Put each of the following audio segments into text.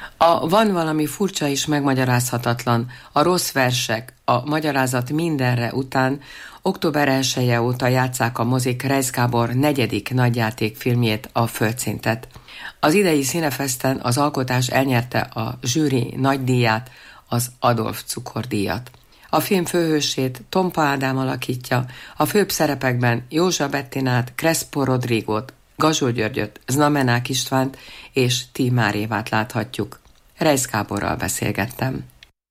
Van valami furcsa és megmagyarázhatatlan, a rossz versek, a magyarázat mindenre után október 1-e óta játsszák a mozik Reisz Gábor 4. nagyjátékfilmjét, a Földszintet. Az idei Cinefesten az alkotás elnyerte a zsűri nagydíját, az Adolf Cukor-díjat. A film főhősét Tompa Ádám alakítja, a főbb szerepekben Józsa Bettinát, Crespo Rodrigót, Gazsó Györgyöt, Znamenák Istvánt és Tímár Évát láthatjuk. Reisz Gáborral beszélgettem.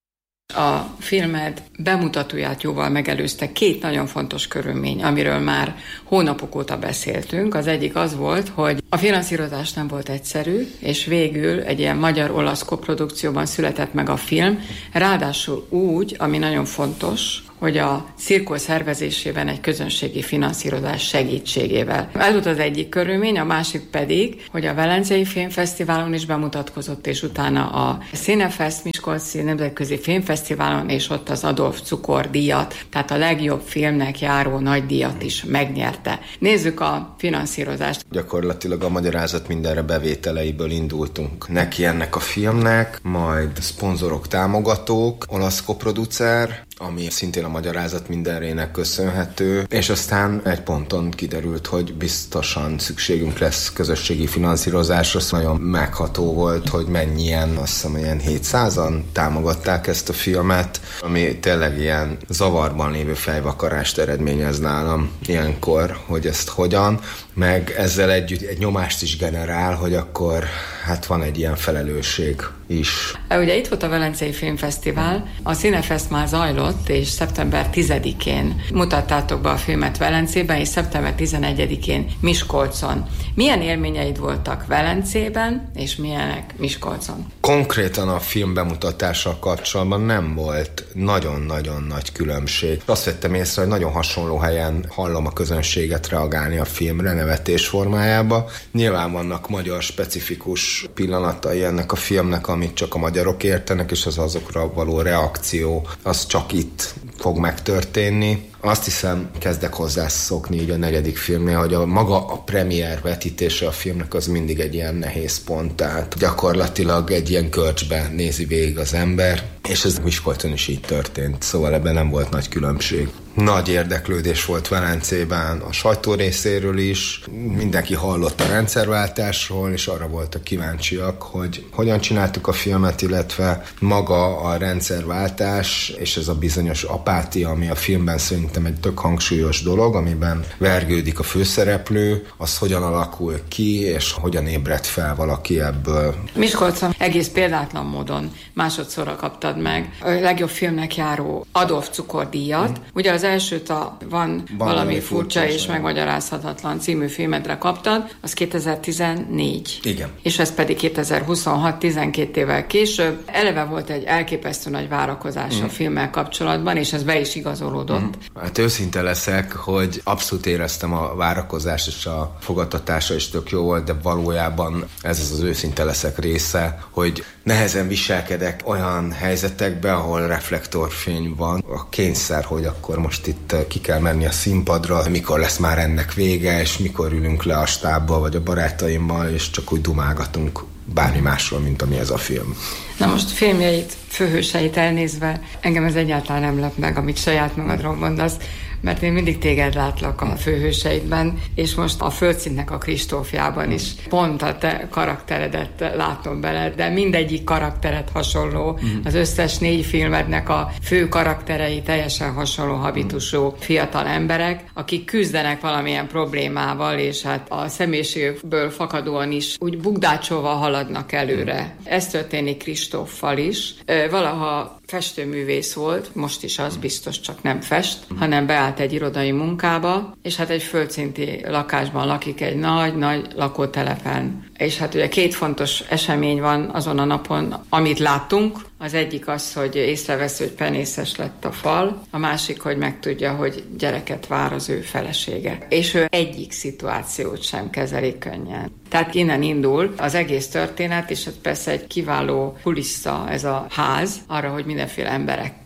A filmed bemutatóját jóval megelőzte 2 nagyon fontos körülmény, amiről már hónapok óta beszéltünk. Az egyik az volt, hogy a finanszírozás nem volt egyszerű, és végül egy ilyen magyar-olasz koprodukcióban született meg a film, ráadásul úgy, ami nagyon fontos, hogy a cirkó szervezésében egy közönségi finanszírozás segítségével. Ez volt az egyik körülmény, a másik pedig, hogy a Velencei Filmfesztiválon is bemutatkozott, és utána a Cinefest Miskolci Nemzetközi Filmfesztiválon, és ott az Adolf Cukor-díjat, tehát a legjobb filmnek járó nagy díjat is megnyerte. Nézzük a finanszírozást. Gyakorlatilag a magyarázat mindenre bevételeiből indultunk neki ennek a filmnek, majd szponzorok, támogatók, olasz koproducer, ami szintén a magyarázat mindenrének köszönhető, és aztán egy ponton kiderült, hogy biztosan szükségünk lesz közösségi finanszírozásra. Nagyon megható volt, hogy mennyien, azt hiszem, ilyen 700-an támogatták ezt a filmet, ami tényleg ilyen zavarban lévő fejvakarást eredményez nálam ilyenkor, hogy ezt hogyan, meg ezzel együtt egy nyomást is generál, hogy akkor hát van egy ilyen felelősség is. Ugye itt volt a Velencei Filmfesztivál, a Cinefest már zajlott, és szeptember 10-én mutattátok be a filmet Velencében, és szeptember 11-én Miskolcon. Milyen élményeid voltak Velencében, és milyenek Miskolcon? Konkrétan a film bemutatással kapcsolatban nem volt nagyon-nagyon nagy különbség. Azt vettem észre, hogy nagyon hasonló helyen hallom a közönséget reagálni a filmre, nevetés formájába. Nyilván vannak magyar specifikus pillanatai ennek a filmnek, amit csak a magyarok értenek, és az azokra való reakció, az csak itt fog megtörténni. Azt hiszem, kezdek hozzászokni így a 4. filmnél, hogy maga a premier vetítése a filmnek az mindig egy ilyen nehéz pont, tehát gyakorlatilag egy ilyen görcsbe nézi végig az ember, és ez Miskolcon is így történt, szóval ebben nem volt nagy különbség. Nagy érdeklődés volt Velencében a sajtó részéről is, mindenki hallott a rendszerváltásról, és arra voltak kíváncsiak, hogy hogyan csináltuk a filmet, illetve maga a rendszerváltás, és ez a bizonyos apátia, ami a filmben szerintem egy tök hangsúlyos dolog, amiben vergődik a főszereplő, az hogyan alakul ki, és hogyan ébred fel valaki ebből. Miskolcon egész példátlan módon másodszorra kaptad meg a legjobb filmnek járó Adolf Cukor-díjat. Ugye az elsőt Van valami furcsa és megmagyarázhatatlan című filmedre kaptad, az 2014. Igen. És ez pedig 2026, 12 évvel később. Eleve volt egy elképesztő nagy várakozás a filmmel kapcsolatban, és ez be is igazolódott. Hát őszinte leszek, hogy abszolút éreztem a várakozást, és a fogadtatása is tök jó volt, de valójában ez az őszinte leszek része, hogy nehezen viselkedek olyan helyzetekbe, ahol reflektorfény van. A kényszer, hogy akkor most itt ki kell menni a színpadra, mikor lesz már ennek vége, és mikor ülünk le a stábbal, vagy a barátaimmal, és csak úgy dumálgatunk bármi másról, mint ami ez a film. Na most filmjeit, főhőseit elnézve, engem ez egyáltalán nem lep meg, amit saját magadról mondasz, mert én mindig téged látlak a főhőseidben, és most a Földszintnek a Kristófjában is pont a te karakteredet látom bele, de mindegyik karakteret hasonló, az összes 4 filmednek a fő karakterei teljesen hasonló habitusú fiatal emberek, akik küzdenek valamilyen problémával, és hát a személyiségükből fakadóan is úgy bugdácsolva haladnak előre. Ez történik Kristóffal is. Valaha festőművész volt, most is az biztos, csak nem fest, hanem beállt egy irodai munkába, és hát egy földszinti lakásban lakik egy nagy-nagy lakótelepen. És hát ugye 2 fontos esemény van azon a napon, amit láttunk. Az egyik az, hogy észrevesz, hogy penészes lett a fal, a másik, hogy megtudja, hogy gyereket vár az ő felesége. És ő egyik szituációt sem kezeli könnyen. Tehát innen indul az egész történet, és hát persze egy kiváló kulissza ez a ház, arra, hogy mindenféle emberek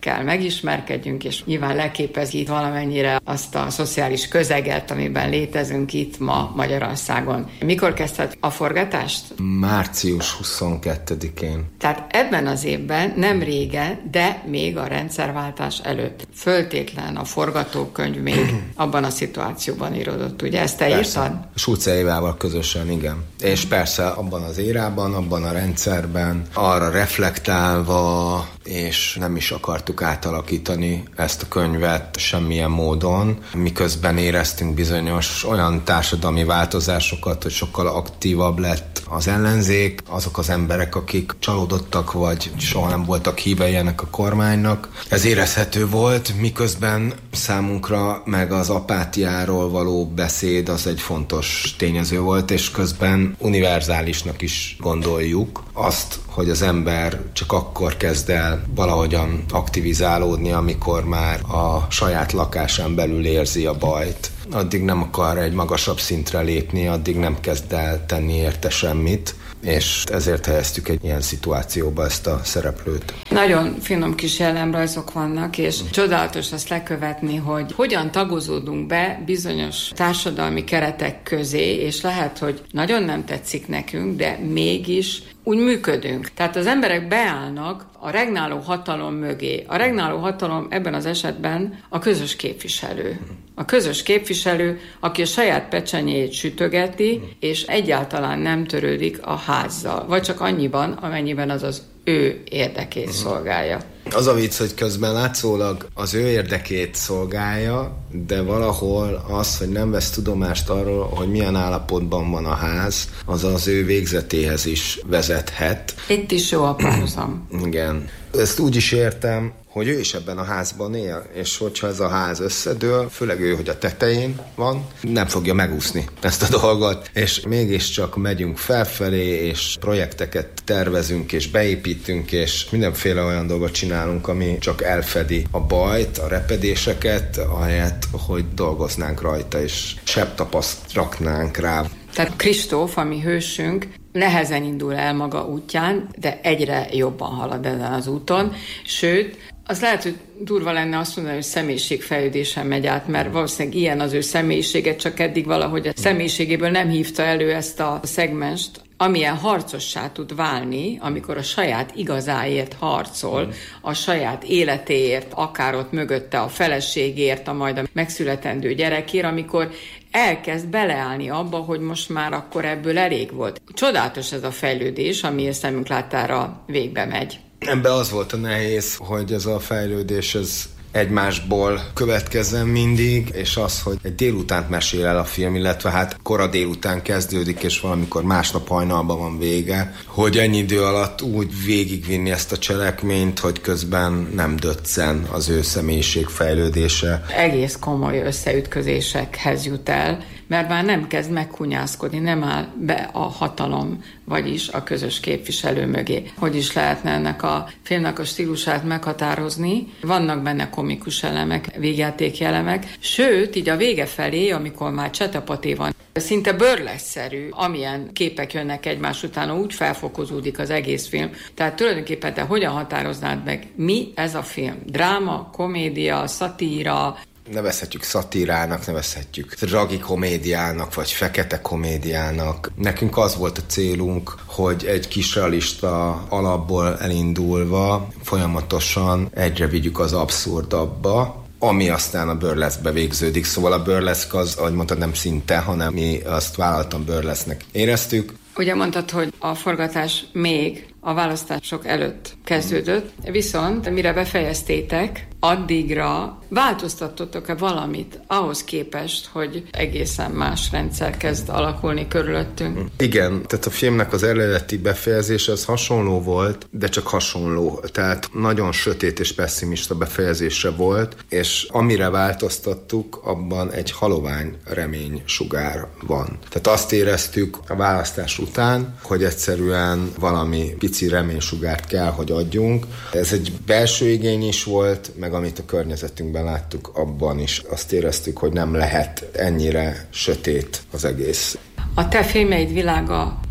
emberekkel megismerkedjünk, és nyilván leképezi itt valamennyire azt a szociális közeget, amiben létezünk itt ma Magyarországon. Mikor kezdhet a forgatást? Március 22-én. Tehát ebben az évben, nem régen, de még a rendszerváltás előtt. Föltétlen a forgatókönyv még abban a szituációban íródott, ugye? Ezt te írtad? Sulce Évával közösen, igen. És persze abban az érában, abban a rendszerben, arra reflektálva, és nem is akartuk átalakítani ezt a könyvet semmilyen módon, miközben éreztünk bizonyos olyan társadalmi változásokat, hogy sokkal aktívabb lett az ellenzék, azok az emberek, akik csalódottak, vagy soha nem voltak hívei ennek a kormánynak. Ez érezhető volt, miközben számunkra meg az apátiáról való beszéd az egy fontos tényező volt, és közben univerzálisnak is gondoljuk azt, hogy az ember csak akkor kezd el valahogyan aktivizálódni, amikor már a saját lakásán belül érzi a bajt. Addig nem akar egy magasabb szintre lépni, addig nem kezd el tenni érte semmit, és ezért helyeztük egy ilyen szituációba ezt a szereplőt. Nagyon finom kis jellemrajzok vannak, és csodálatos azt lekövetni, hogy hogyan tagozódunk be bizonyos társadalmi keretek közé, és lehet, hogy nagyon nem tetszik nekünk, de mégis úgy működünk. Tehát az emberek beállnak a regnáló hatalom mögé. A regnáló hatalom ebben az esetben a közös képviselő. A közös képviselő, aki a saját pecsenyét sütögeti, és egyáltalán nem törődik a házzal. Vagy csak annyiban, amennyiben az az ő érdekét szolgálja. Az a vicc, hogy közben látszólag az ő érdekét szolgálja, de valahol az, hogy nem vesz tudomást arról, hogy milyen állapotban van a ház, az ő végzetéhez is vezethet. Itt is jó a párhuzam. Igen. Ezt úgy is értem, hogy ő is ebben a házban él, és hogyha ez a ház összedől, főleg ő, hogy a tetején van, nem fogja megúszni ezt a dolgot, és mégiscsak megyünk felfelé, és projekteket tervezünk, és beépítünk, és mindenféle olyan dolgot csinálunk, ami csak elfedi a bajt, a repedéseket, ahelyett, hogy dolgoznánk rajta, és sebtapaszt raknánk rá. Tehát Kristóf, ami hősünk, nehezen indul el maga útján, de egyre jobban halad ezen az úton, sőt, az lehet, hogy durva lenne azt mondani, hogy személyiségfejlődésen megy át, mert valószínűleg ilyen az ő személyisége, csak eddig valahogy a személyiségéből nem hívta elő ezt a szegmenst, amilyen harcossá tud válni, amikor a saját igazáért harcol, a saját életéért, akár ott mögötte a feleségért, a majd a megszületendő gyerekért, amikor elkezd beleállni abba, hogy most már akkor ebből elég volt. Csodálatos ez a fejlődés, ami a szemünk láttára végbe megy. Ebben az volt a nehéz, hogy ez a fejlődés egymásból következzen mindig, és az, hogy egy délutánt mesél el a film, illetve hát kora délután kezdődik, és valamikor másnap hajnalban van vége, hogy ennyi idő alatt úgy végigvinni ezt a cselekményt, hogy közben nem döccen az ő személyiség fejlődése. Egész komoly összeütközésekhez jut el, mert már nem kezd meghunyászkodni, nem áll be a hatalom, vagyis a közös képviselő mögé. Hogy is lehetne ennek a filmnek a stílusát meghatározni? Vannak benne komikus elemek, végjátéki elemek, sőt, így a vége felé, amikor már csetapaté van, szinte burlesque-szerű, amilyen képek jönnek egymás után, úgy felfokozódik az egész film. Tehát tulajdonképpen te hogyan határoznád meg, mi ez a film? Dráma, komédia, szatíra? Nevezhetjük szatírának, nevezhetjük tragikomédiának, vagy fekete komédiának. Nekünk az volt a célunk, hogy egy kis realista alapból elindulva folyamatosan egyre vigyük az abszurdabba, ami aztán a burleszkbe végződik. Szóval a burleszk az, ahogy mondtad, nem szinte, hanem mi azt vállaltan burleszknek éreztük. Ugye mondtad, hogy a forgatás még a választások előtt kezdődött, viszont mire befejeztétek, addigra változtattottak-e valamit ahhoz képest, hogy egészen más rendszer kezd alakulni körülöttünk? Igen, tehát a filmnek az eredeti befejezése az hasonló volt, de csak hasonló. Tehát nagyon sötét és pesszimista befejezése volt, és amire változtattuk, abban egy halovány reménysugár van. Tehát azt éreztük a választás után, hogy egyszerűen valami pici reménysugárt kell, hogy adjunk. Ez egy belső igény is volt, meg amit a környezetünkben láttuk, abban is azt éreztük, hogy nem lehet ennyire sötét az egész. A te filmjeid világa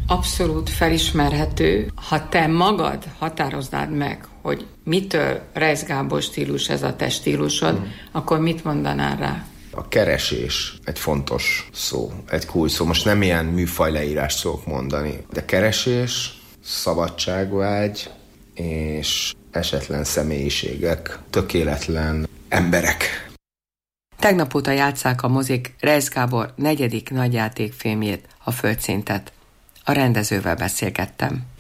abszolút felismerhető. Ha te magad határoznád meg, hogy mitől Reisz Gábor stílus ez a te stílusod, akkor mit mondanál rá? A keresés egy fontos szó, egy kulcsszó. Most nem ilyen műfajleírást fogok mondani, de keresés, szabadságvágy és esetlen személyiségek, tökéletlen emberek. Tegnap óta játsszák a mozik Reisz Gábor 4. nagyjátékfilmjét, a Földszintet. A rendezővel beszélgettem.